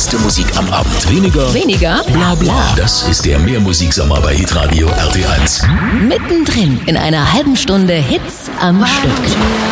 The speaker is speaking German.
beste Musik am Abend. Weniger Bla bla. Das ist der Mehrmusiksommer bei Hitradio RT1. mittendrin in einer halben Stunde Hits am Stück.